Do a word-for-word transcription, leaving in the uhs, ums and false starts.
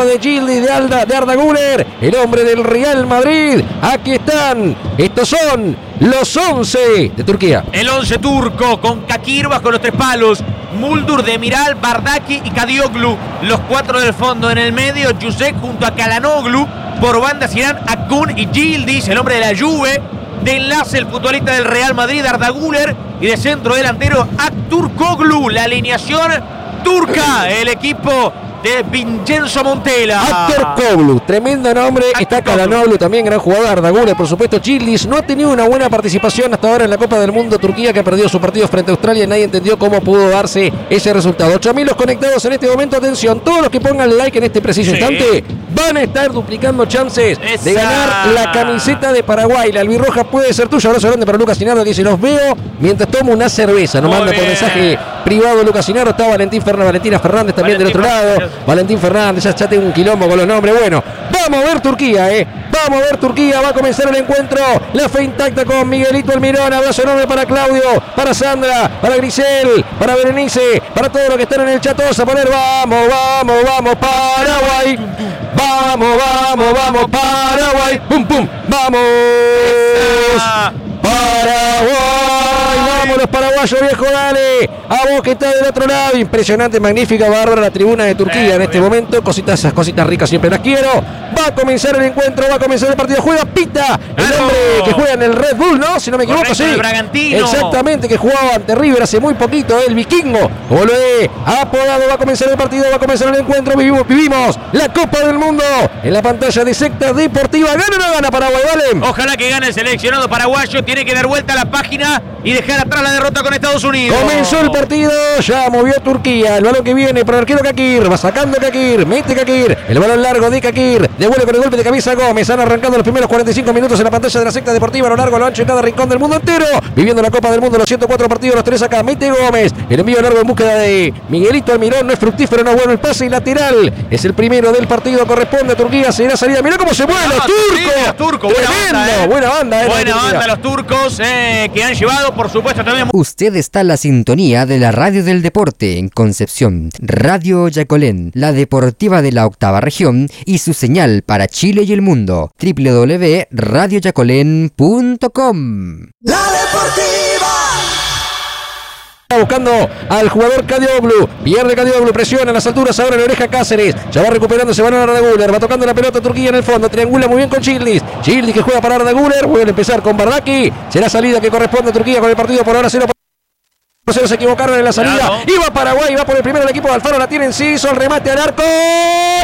de Gildi, de, Alda, de Arda Güler, el hombre del Real Madrid. Aquí están, estos son los once de Turquía. El once turco con Kakir bajo los tres palos, Muldur, Demiral, Bardaki y Kadioglu. Los cuatro del fondo en el medio, Yusek junto a Kalanoglu. Por banda irán Akun y Yildiz, el hombre de la Juve. De enlace el futbolista del Real Madrid, Arda Güler. Y de centro delantero, Aktürkoğlu. La alineación turca, el equipo de Vincenzo Montella. Aktürkoğlu, tremendo nombre. Está Kalanoglu, también gran jugador. Arda Güler, por supuesto. Yildiz no ha tenido una buena participación hasta ahora en la Copa del Mundo. Turquía, que ha perdido su partido frente a Australia, y nadie entendió cómo pudo darse ese resultado. ocho mil los conectados en este momento. Atención, todos los que pongan like en este preciso sí. instante van a estar duplicando chances Esa. de ganar la camiseta de Paraguay. La albirroja puede ser tuya. Abrazo grande para Lucas Sinardo, que dice: los veo mientras tomo una cerveza. Nos Muy manda bien. por mensaje privado Lucas Sinardo. Está Valentín Fernández, Valentina Fernández también Valentín del otro Fernández. lado. Valentín Fernández, ya, ya tengo un quilombo con los nombres. Bueno, vamos a ver Turquía, eh. Vamos a ver Turquía. Va a comenzar el encuentro. La fe intacta con Miguelito Almirón. Abrazo enorme para Claudio, para Sandra, para Grisel, para Berenice, para todos los que están en el chat. Todos a poner: vamos, vamos, vamos, Paraguay. Vamos, vamos, vamos, Paraguay. Pum, pum, vamos. Paraguay. Vamos los paraguayos, viejo, dale. A vos que estás del otro lado. Impresionante, magnífica, bárbara la tribuna de Turquía eh, en este bien. momento. Cositas, esas cositas ricas siempre las quiero. Va a comenzar el encuentro, va a comenzar el partido. Juega Pita, el claro. hombre que juega en el Red Bull, ¿no? Si no me equivoco, Correcto, sí. El Bragantino. Exactamente, que jugaba ante River hace muy poquito, el vikingo. Como lo he apodado, va a comenzar el partido, va a comenzar el encuentro. Vivimos, vivimos la Copa del Mundo en la pantalla de Secta Deportiva. ¿Gana o no gana Paraguay, vale? Ojalá que gane el seleccionado paraguayo. Tiene que dar vuelta a la página y dejar atrás la derrota con Estados Unidos. Comenzó el partido, ya movió Turquía. El balón que viene para el arquero Kakir. Va sacando Kakir, mete Kakir. El balón largo de Kakir. Devuelve con el golpe de cabeza Gómez. Han arrancado los primeros cuarenta y cinco minutos en la pantalla de la Secta Deportiva. A lo largo, a lo ancho, en cada rincón del mundo entero. Viviendo la Copa del Mundo, los ciento cuatro partidos, los tres acá. Mete Gómez. El envío largo en búsqueda de Miguelito Almirón. No es fructífero, no es bueno el pase y lateral. Es el primero del partido. Corresponde a Turquía. Será salida. Mirá cómo se mueven los turcos. Los turcos. Buena banda, eh. buena banda. Eh, buena banda los turcos eh, que han llevado, por supuesto, también. Usted está en la sintonía de la radio del deporte en Concepción. Radio Yacolén, la deportiva de la octava región y su señal para Chile y el mundo. doble u doble u doble u punto radio yacolén punto com. La deportiva. Buscando al jugador Kadioglu, pierde Kadioglu, presiona a las alturas, ahora en la oreja Cáceres, ya va recuperando, se va a Arda Güler, va tocando la pelota Turquía en el fondo, triangula muy bien con Yildiz, Yildiz que juega para Arda Güler, vuelve a empezar con Bardaki, será salida que corresponde a Turquía con el partido por ahora cero. Se equivocaron en la salida, claro. Iba Paraguay, va por el primero el equipo de Alfaro, la tiene en sí, el remate al arco.